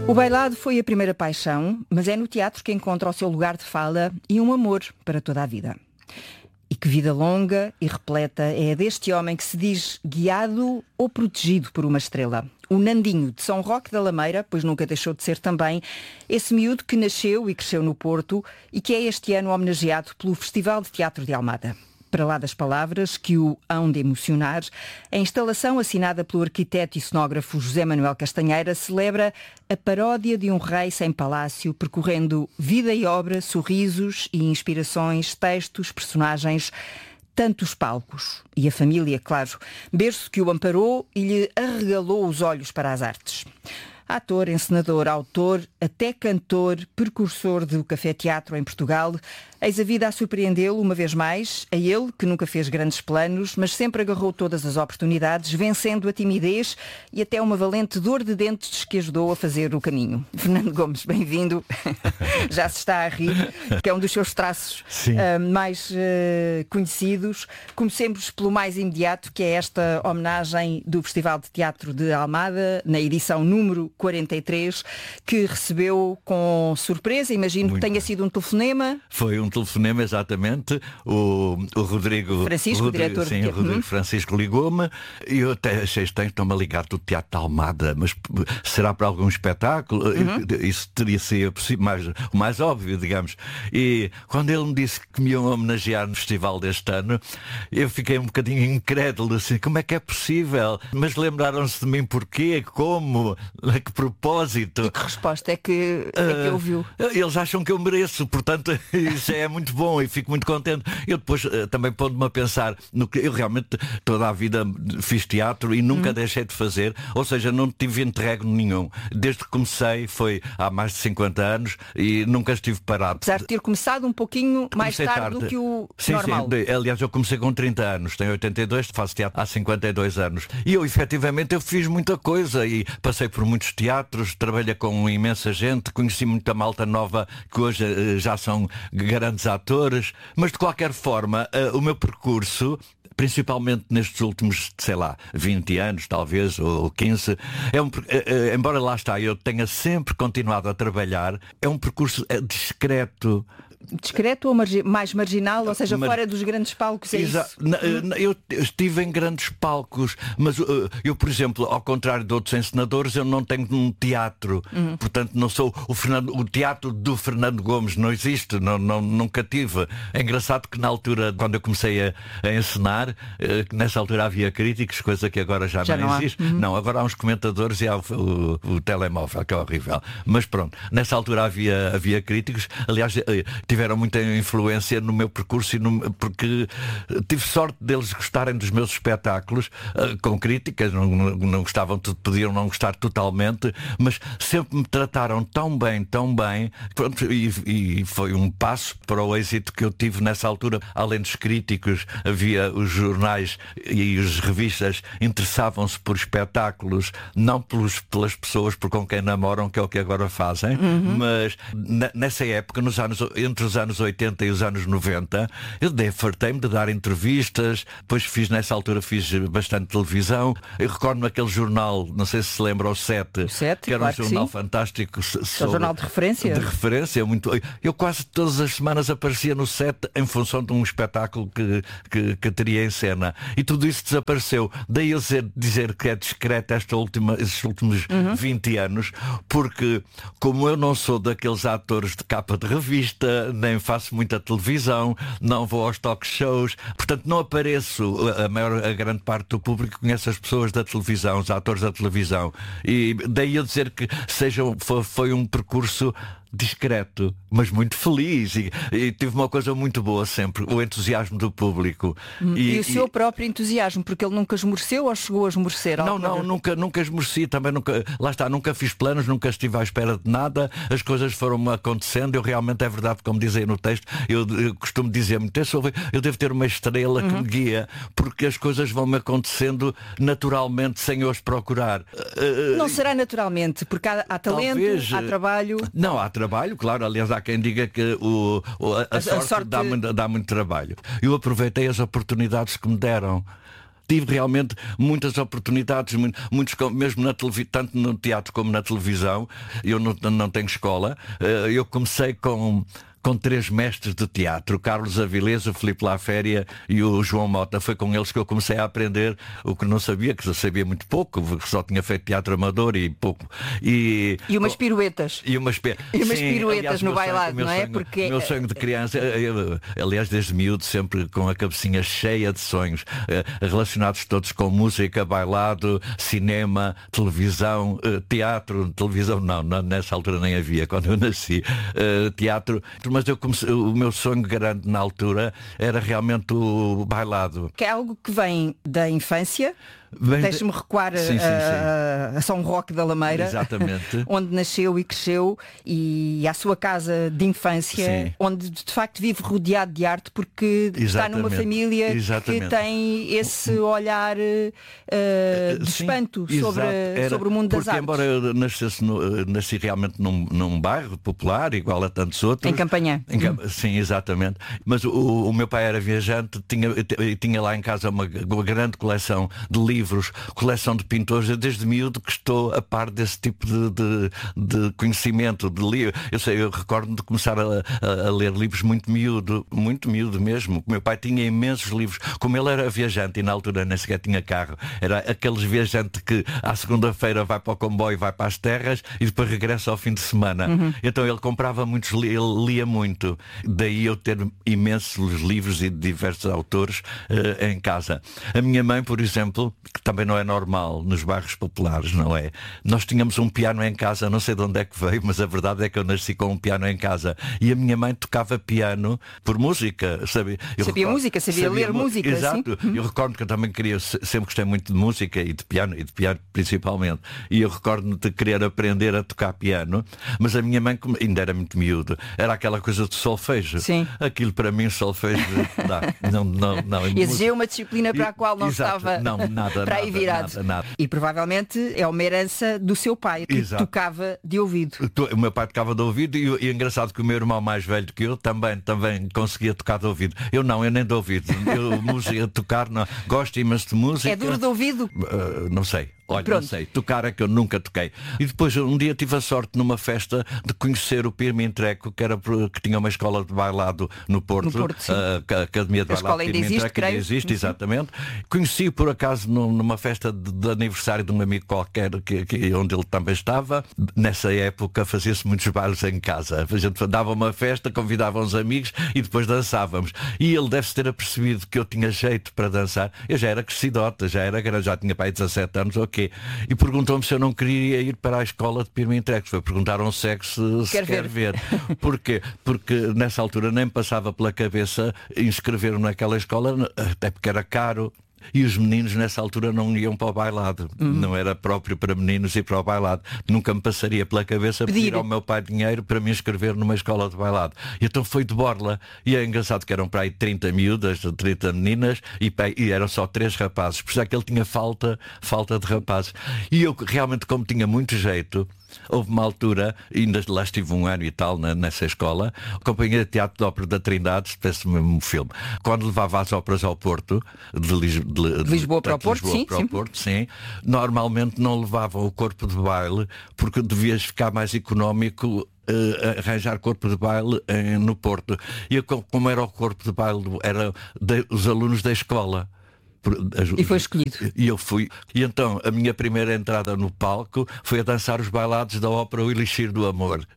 O bailado foi a primeira paixão, mas é no teatro que encontra o seu lugar de fala e um amor para toda a vida. E que vida longa e repleta é a deste homem que se diz guiado ou protegido por uma estrela. O Nandinho de São Roque da Lameira, pois nunca deixou de ser também, esse miúdo que nasceu e cresceu no Porto e que é este ano homenageado pelo Festival de Teatro de Almada. Para lá das palavras que o hão de emocionar, a instalação assinada pelo arquiteto e cenógrafo José Manuel Castanheira celebra a paródia de um rei sem palácio, percorrendo vida e obra, sorrisos e inspirações, textos, personagens, tantos palcos. E a família, claro, berço que o amparou e lhe arregalou os olhos para as artes. Ator, encenador, autor, até cantor, precursor do café-teatro em Portugal, eis a vida a surpreendê-lo uma vez mais, a ele, que nunca fez grandes planos, mas sempre agarrou todas as oportunidades, vencendo a timidez e até uma valente dor de dentes que ajudou a fazer o caminho. Fernando Gomes, bem-vindo. Já se está a rir, que é um dos seus traços mais conhecidos. Comecemos pelo mais imediato, que é esta homenagem do Festival de Teatro de Almada, na edição número 43, que recebeu com surpresa, imagino que tenha sido um telefonema. Foi um telefonema, exatamente. O Rodrigo Francisco, diretor. Sim, o Rodrigo Francisco ligou-me e eu até achei estranho, estão-me a ligar do Teatro de Almada, mas será para algum espetáculo? Isso teria sido o mais óbvio, digamos. E quando ele me disse que me iam homenagear no festival deste ano, eu fiquei um bocadinho incrédulo, assim, como é que é possível? Mas lembraram-se de mim porquê? Como? A que propósito? E que resposta é que ouviu? Eles acham que eu mereço, portanto isso é muito bom e fico muito contente. Eu depois também pondo-me a pensar no que eu realmente toda a vida fiz teatro e nunca deixei de fazer, ou seja, não tive interregno nenhum. Desde que comecei foi há mais de 50 anos e nunca estive parado. Apesar de ter começado um pouquinho mais tarde do que o normal. Sim, aliás eu comecei com 30 anos, tenho 82, faço teatro há 52 anos. E eu efetivamente eu fiz muita coisa e passei por muitos teatros, trabalhei com imensa gente, conheci muita malta nova que hoje já são grandes atores, mas de qualquer forma o meu percurso, principalmente nestes últimos, 20 anos talvez, ou 15, embora lá está, eu tenha sempre continuado a trabalhar, é um percurso discreto. Discreto ou mais marginal, ou seja, fora dos grandes palcos, é isso? Eu estive em grandes palcos, mas eu, por exemplo, ao contrário de outros encenadores, eu não tenho um teatro. Portanto, não sou o teatro do Fernando Gomes, não existe, nunca tive. É engraçado que na altura, quando eu comecei a encenar, nessa altura havia críticos, coisa que agora já não existe. Não, agora há uns comentadores e há o telemóvel, que é horrível. Mas pronto, nessa altura havia críticos, aliás, tiveram muita influência no meu percurso porque tive sorte deles gostarem dos meus espetáculos, com críticas, não gostavam, podiam não gostar totalmente, mas sempre me trataram tão bem, pronto, e foi um passo para o êxito que eu tive nessa altura. Além dos críticos, havia os jornais e as revistas interessavam-se por espetáculos, não pelas pessoas com quem namoram, que é o que agora fazem, mas nessa época, entre os anos 80 e os anos 90, eu fartei-me de dar entrevistas, depois nessa altura fiz bastante televisão. Eu recordo-me aquele jornal, não sei se lembra, o 7, que era um jornal fantástico. Um jornal de referência? De referência, eu quase todas as semanas aparecia no 7 em função de um espetáculo que teria em cena. E tudo isso desapareceu. Daí eu dizer que é discreto estes últimos 20 anos, porque como eu não sou daqueles atores de capa de revista, nem faço muita televisão, não vou aos talk shows, portanto não apareço. A grande parte do público conhece as pessoas da televisão, os atores da televisão, e daí eu dizer que foi um percurso discreto, mas muito feliz e tive uma coisa muito boa sempre, o entusiasmo do público. E o seu próprio entusiasmo, porque ele nunca esmoreceu ou chegou a esmorecer? Não, nunca esmoreci, também nunca fiz planos, nunca estive à espera de nada, as coisas foram acontecendo. Eu realmente, é verdade, como dizem no texto, eu costumo dizer muito, eu devo ter uma estrela que me guia, porque as coisas vão-me acontecendo naturalmente, sem eu as procurar. Não será naturalmente, porque há talento, talvez, há trabalho. Não, há trabalho, claro. Aliás, há quem diga que a sorte dá muito trabalho. Eu aproveitei as oportunidades que me deram. tive realmente muitas oportunidades, muitos, mesmo na tanto no teatro como na televisão. Eu não tenho escola. Eu comecei com 3 mestres de teatro, Carlos Avilés, o Filipe Laféria e o João Mota. Foi com eles que eu comecei a aprender o que não sabia, que eu sabia muito pouco, só tinha feito teatro amador e pouco. E umas piruetas. E umas piruetas, aliás, no bailado, não é? Porque meu sonho de criança, aliás, desde miúdo, sempre com a cabecinha cheia de sonhos, relacionados todos com música, bailado, cinema, televisão, teatro. Televisão não, nessa altura nem havia, quando eu nasci. Teatro. Mas o meu sonho grande na altura era realmente o bailado. Que é algo que vem da infância. Deixe-me recuar a São Roque da Lameira. Exatamente. Onde nasceu e cresceu, e à sua casa de infância, sim, onde de facto vive rodeado de arte, porque está numa família que tem esse olhar de espanto sobre o mundo das artes. Embora eu nasci realmente num bairro popular, igual a tantos outros. Em Campanhã. Sim, exatamente. Mas o meu pai era viajante, tinha lá em casa uma grande coleção de livros, coleção de pintores. Eu desde miúdo que estou a par desse tipo de conhecimento, de livro. Eu recordo de começar a ler livros muito miúdo mesmo. O meu pai tinha imensos livros. Como ele era viajante e na altura nem sequer tinha carro, era aqueles viajantes que à segunda-feira vai para o comboio, vai para as terras e depois regressa ao fim de semana. Então ele comprava muitos, ele lia muito. Daí eu ter imensos livros e de diversos autores em casa. A minha mãe, por exemplo, que também não é normal nos bairros populares, não é? Nós tínhamos um piano em casa, não sei de onde é que veio, mas a verdade é que eu nasci com um piano em casa. E a minha mãe tocava piano por música, sabia? Sabia ler música. Exato. Sim? Eu recordo que eu também sempre gostei muito de música e de piano principalmente. E eu recordo-me de querer aprender a tocar piano, mas a minha mãe, ainda era muito miúdo, era aquela coisa de solfejo. Sim. Aquilo para mim, solfejo, não. Exigiu uma disciplina para a qual não estava. Não, nada. Para aí virado. Nada. E provavelmente é uma herança do seu pai, que tocava de ouvido. O meu pai tocava de ouvido e é engraçado que o meu irmão mais velho que eu também conseguia tocar de ouvido. Eu nem de ouvido. Música, tocar, não. Gosto imenso de música. É duro de ouvido? Não sei. Olha, pronto. Não sei. Tocar é que eu nunca toquei. E depois um dia tive a sorte numa festa de conhecer o Pirmin Treco, que tinha uma escola de bailado no Porto, a Academia de Bailado Pirmin Treco, que ainda existe, exatamente. Conheci por acaso numa festa de aniversário de um amigo qualquer onde ele também estava. Nessa época fazia-se muitos bailes em casa. A gente dava uma festa, convidava uns amigos e depois dançávamos. E ele deve-se ter apercebido que eu tinha jeito para dançar. Eu já era crescidota, já era grande, já tinha pai 17 anos, ok. E perguntou-me se eu não queria ir para a escola de Pirmin Treco. Foi perguntar a um cego se quer ver. Porquê? Porque nessa altura nem me passava pela cabeça inscrever-me naquela escola, até porque era caro. E os meninos nessa altura não iam para o bailado. Não era próprio para meninos ir para o bailado. Nunca me passaria pela cabeça pedir ao meu pai dinheiro para me inscrever numa escola de bailado. E então foi de borla. E é engraçado que eram para aí 30 miúdas, 30 meninas e eram só 3 rapazes. Por isso é que ele tinha falta de rapazes. E eu realmente, como tinha muito jeito, houve uma altura, ainda lá estive um ano e tal nessa escola, a Companhia de Teatro de Ópera da Trindade, parece-me um filme, quando levava as óperas ao Porto, de Lisboa para o Porto, sim, normalmente não levavam o corpo de baile, porque devias ficar mais económico arranjar corpo de baile no Porto. E como era o corpo de baile, eram os alunos da escola. E foi escolhido. E eu fui. E então a minha primeira entrada no palco foi a dançar os bailados da ópera O Elixir do Amor.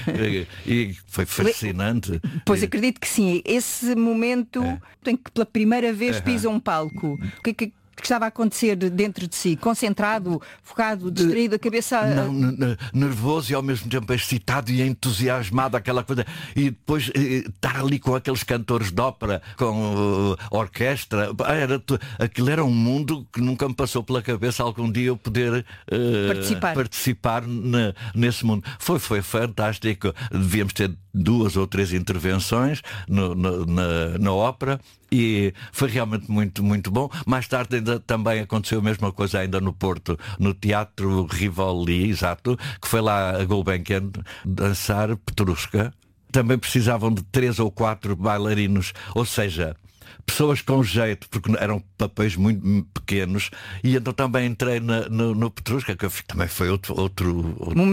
E foi fascinante. Pois acredito que sim. Esse momento em que pela primeira vez pisa um palco. O que estava a acontecer dentro de si? Concentrado, focado, distraído, a cabeça... Nervoso e ao mesmo tempo excitado e entusiasmado, aquela coisa. E depois estar ali com aqueles cantores de ópera, com orquestra. Aquilo era um mundo que nunca me passou pela cabeça algum dia eu poder participar nesse mundo. Foi fantástico. Devíamos ter 2 ou 3 intervenções na ópera. E foi realmente muito, muito bom. Mais tarde ainda também aconteceu a mesma coisa ainda no Porto, no Teatro Rivoli, exato, que foi lá a Gulbenkian dançar Petrushka. Também precisavam de 3 ou 4 bailarinos, ou seja, pessoas com jeito, porque eram papéis muito pequenos, e então também entrei no Petrusca, que também foi outro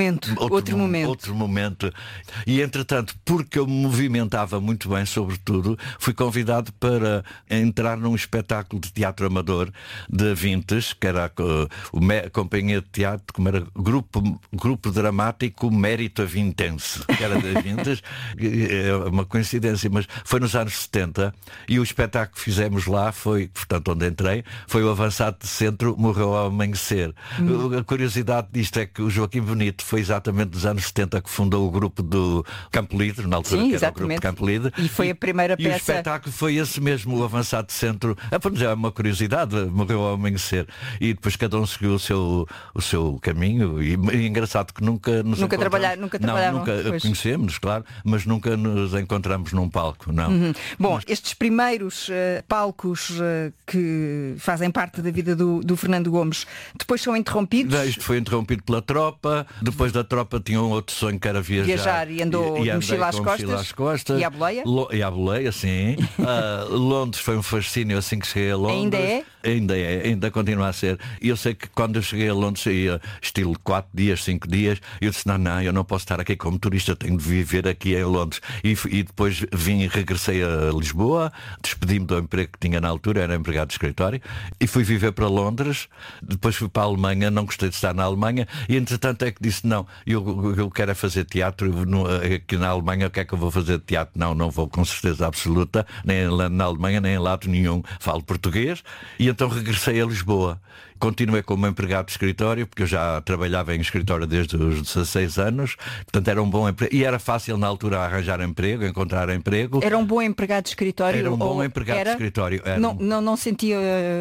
momento. E entretanto, porque eu me movimentava muito bem, sobretudo, fui convidado para entrar num espetáculo de teatro amador de Vintes, que era a companhia de teatro, como era grupo dramático Mérito Vintense, que era de Vintes. É uma coincidência, mas foi nos anos 70, e o espetáculo que fizemos lá foi, portanto, onde entrei, foi o Avançado de Centro Morreu ao Amanhecer. A curiosidade disto é que o Joaquim Bonito foi exatamente nos anos 70 que fundou o grupo do Campo Livre, na altura. Sim, que era o grupo de Campo Livre. E foi a primeira peça. E o espetáculo foi esse mesmo, o Avançado de Centro. É uma curiosidade, Morreu ao Amanhecer. E depois cada um seguiu o seu caminho. E engraçado que nunca trabalhavam. Nunca conhecemos, claro, mas nunca nos encontramos num palco, não. Bom, estes primeiros palcos que fazem parte da vida do Fernando Gomes depois são interrompidos? Isto foi interrompido pela tropa. Depois da tropa tinha um outro sonho que era viajar e andou de mochila às costas. E à boleia? E à boleia, sim. Londres foi um fascínio assim que cheguei a Londres. Ainda continua a ser. E eu sei que quando eu cheguei a Londres, ia estilo 4 dias, 5 dias, e eu disse, não, eu não posso estar aqui como turista, tenho de viver aqui em Londres. E depois regressei a Lisboa, despedi-me do emprego que tinha na altura, era empregado de escritório, e fui viver para Londres. Depois fui para a Alemanha, não gostei de estar na Alemanha, e entretanto é que disse, não, eu quero é fazer teatro, aqui na Alemanha o que é que eu vou fazer de teatro? Não vou com certeza absoluta, nem na Alemanha, nem em lado nenhum, falo português. E então regressei a Lisboa. Continuei como empregado de escritório, porque eu já trabalhava em escritório desde os 16 anos, portanto era um bom emprego. E era fácil na altura arranjar emprego, encontrar emprego. Era um bom empregado de escritório? Era um bom empregado de escritório. Não sentia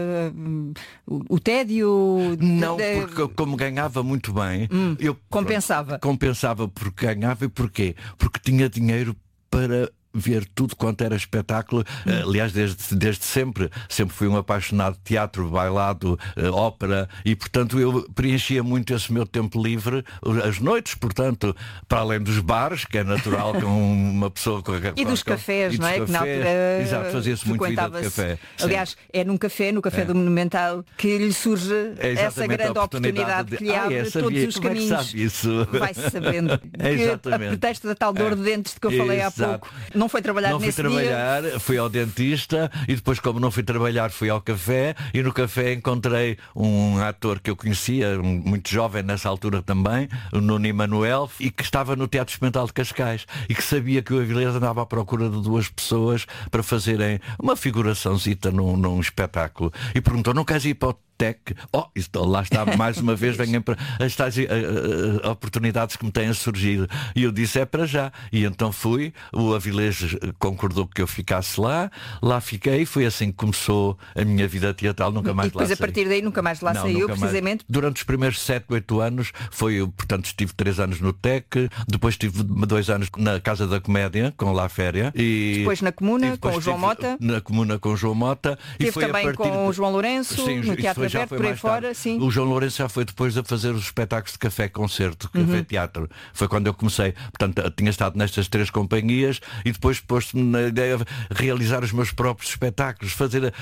o tédio? Não, porque como ganhava muito bem, eu compensava. Compensava porque ganhava. E porquê? Porque tinha dinheiro para ver tudo quanto era espetáculo. Aliás, desde sempre fui um apaixonado de teatro, bailado, ópera, e portanto eu preenchia muito esse meu tempo livre, as noites, portanto, para além dos bares, que é natural com uma pessoa e dos cafés, não é? Que na altura exato, fazia-se muito vida de café. Aliás, é no café do Monumental que lhe surge essa grande oportunidade que lhe abre todos os caminhos. Vai-se sabendo. A pretexto da tal dor de dentes de que eu falei há pouco. Não foi trabalhar nesse dia. Fui ao dentista, e depois, como não fui trabalhar, fui ao café, e no café encontrei um ator que eu conhecia, muito jovem nessa altura também, o Nuno Emanuel, e que estava no Teatro Experimental de Cascais, e que sabia que o Avilés andava à procura de 2 pessoas para fazerem uma figuraçãozita num espetáculo, e perguntou, não queres ir para o Tec? Lá está, mais uma vez venham para as tais oportunidades que me têm surgido. E eu disse, é para já. E então fui, o Avilés concordou que eu ficasse lá fiquei, foi assim que começou a minha vida teatral, nunca mais lá saí. E depois a partir daí nunca mais lá saiu, precisamente? Durante os primeiros 7, 8 anos, portanto estive 3 anos no Tec, depois tive 2 anos na Casa da Comédia, com La Féria. E depois na Comuna, com o João Mota. Na Comuna com o João Mota. Teve também com o João Lourenço, no Teatro Aberto, por aí fora. Sim. O João Lourenço já foi depois a fazer os espetáculos de café-concerto, café-teatro. Foi quando eu comecei. Portanto, tinha estado nestas 3 companhias, e depois pôs-me na ideia de realizar os meus próprios espetáculos,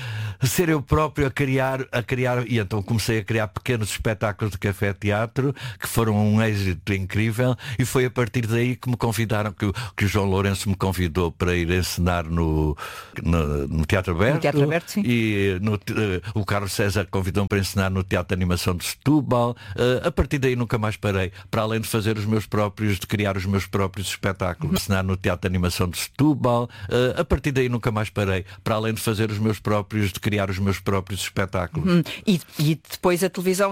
ser eu próprio a criar, e então comecei a criar pequenos espetáculos de café-teatro que foram um êxito incrível, e foi a partir daí que me convidaram, que o João Lourenço me convidou para ir encenar no Teatro Aberto. No Teatro Aberto, sim. E o Carlos César convidou-me para encenar no Teatro de Animação de Setúbal. A partir daí nunca mais parei, para além de fazer de criar os meus próprios espetáculos, encenar no Teatro de Animação de Setúbal. A partir daí nunca mais parei, para além de criar os meus próprios espetáculos. E depois a televisão